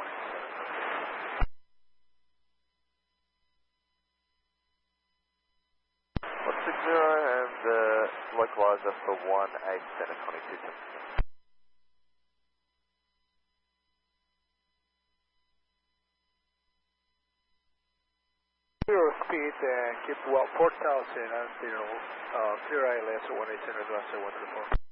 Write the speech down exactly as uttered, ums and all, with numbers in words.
one six zero and uh, localizer for one eight Center twenty-two. Zero speed and keep well four thousand and zero, uh, clear I L S one eight Center, one three four.